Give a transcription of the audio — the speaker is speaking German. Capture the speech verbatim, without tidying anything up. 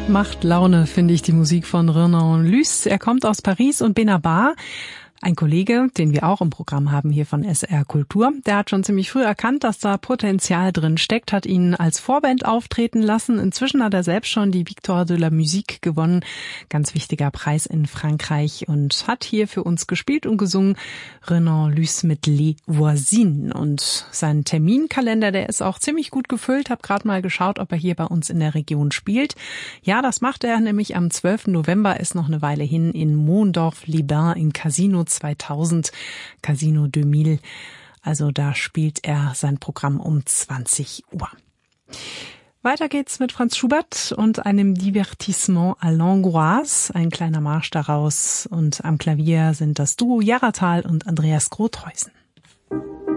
Macht Laune, finde ich, die Musik von Renan Luce. Er kommt aus Paris und Benabar. Ein Kollege, den wir auch im Programm haben hier von S R Kultur, der hat schon ziemlich früh erkannt, dass da Potenzial drin steckt, hat ihn als Vorband auftreten lassen. Inzwischen hat er selbst schon die Victoire de la Musique gewonnen, ganz wichtiger Preis in Frankreich, und hat hier für uns gespielt und gesungen, Renan Luce mit Les Voisines. Und sein Terminkalender, der ist auch ziemlich gut gefüllt. Hab gerade mal geschaut, ob er hier bei uns in der Region spielt. Ja, das macht er nämlich am zwölften November, ist noch eine Weile hin, in Mondorf-les-Bains im Casino zweitausend, Casino deux mille. Also da spielt er sein Programm um zwanzig Uhr. Weiter geht's mit Franz Schubert und einem Divertissement à l'Angoisse, ein kleiner Marsch daraus. Und am Klavier sind das Duo Jaratal und Andreas Grothäusen.